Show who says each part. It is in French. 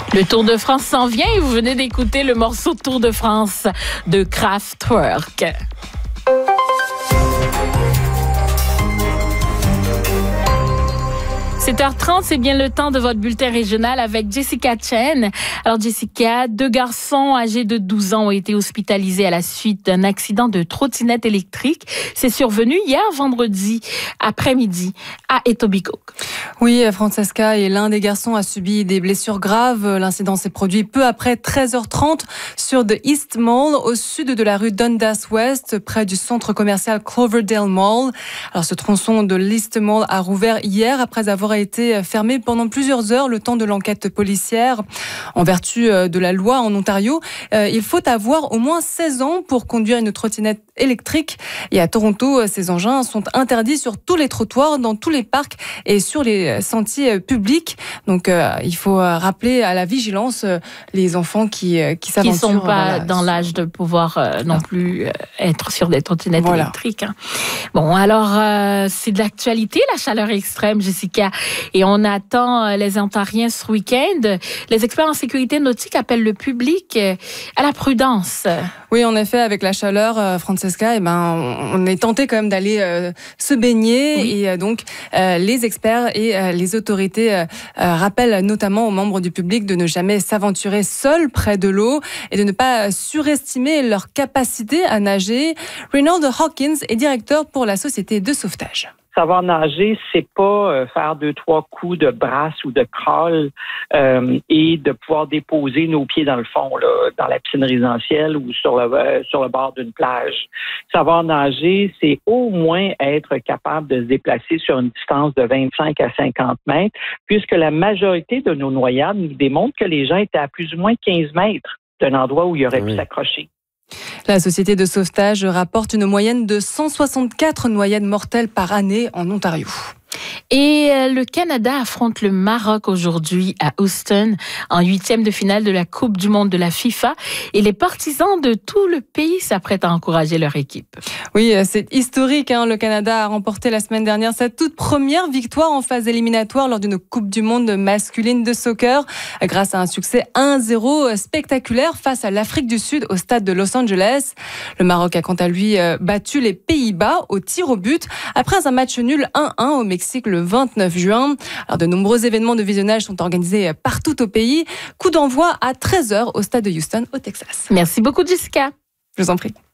Speaker 1: Le Tour de France s'en vient et vous venez d'écouter le morceau Tour de France de Kraftwerk. 7h30, c'est bien le temps de votre bulletin régional avec Jessica Chen. Alors Jessica, 2 garçons âgés de 12 ans ont été hospitalisés à la suite d'un accident de trottinette électrique. C'est survenu hier vendredi après-midi à Etobicoke.
Speaker 2: Oui, Francesca, et l'un des garçons a subi des blessures graves. L'incident s'est produit peu après 13h30 sur The East Mall, au sud de la rue Dundas West, près du centre commercial Cloverdale Mall. Alors ce tronçon de l'East Mall a rouvert hier après avoir été fermé pendant plusieurs heures, le temps de l'enquête policière. En vertu de la loi en Ontario, il faut avoir au moins 16 ans pour conduire une trottinette électrique. Et à Toronto, ces engins sont interdits sur tous les trottoirs, dans tous les parcs et sur les sentiers publics. Donc, il faut rappeler à la vigilance les enfants qui s'aventurent.
Speaker 1: Qui ne sont pas dans l'âge de pouvoir non plus être sur des trottinettes électriques. Hein. Bon, alors, c'est de l'actualité, la chaleur extrême, Jessica. Et on attend les Ontariens ce week-end. Les experts en sécurité nautique appellent le public à la prudence.
Speaker 2: Oui, en effet, avec la chaleur, Francesca, on est tenté quand même d'aller se baigner. Oui. Et donc, les experts et les autorités rappellent notamment aux membres du public de ne jamais s'aventurer seuls près de l'eau et de ne pas surestimer leur capacité à nager. Reynald Hawkins est directeur pour la Société de sauvetage.
Speaker 3: Savoir nager, c'est pas faire 2-3 coups de brasse ou de crawl et de pouvoir déposer nos pieds dans le fond, là, dans la piscine résidentielle ou sur le bord d'une plage. Savoir nager, c'est au moins être capable de se déplacer sur une distance de 25 à 50 mètres, puisque la majorité de nos noyades nous démontrent que les gens étaient à plus ou moins 15 mètres d'un endroit où ils auraient pu s'accrocher.
Speaker 2: La Société de sauvetage rapporte une moyenne de 164 noyades mortelles par année en Ontario.
Speaker 1: Et le Canada affronte le Maroc aujourd'hui à Houston en 8e de finale de la Coupe du monde de la FIFA. Et les partisans de tout le pays s'apprêtent à encourager leur équipe.
Speaker 2: Oui, c'est historique. Le Canada a remporté la semaine dernière sa toute première victoire en phase éliminatoire lors d'une Coupe du monde masculine de soccer grâce à un succès 1-0 spectaculaire face à l'Afrique du Sud au stade de Los Angeles. Le Maroc a quant à lui battu les Pays-Bas au tir au but après un match nul 1-1 au Mexique le 29 juin. Alors, de nombreux événements de visionnage sont organisés partout au pays. Coup d'envoi à 13h au stade de Houston, au Texas.
Speaker 1: Merci beaucoup, Jessica.
Speaker 2: Je vous en prie.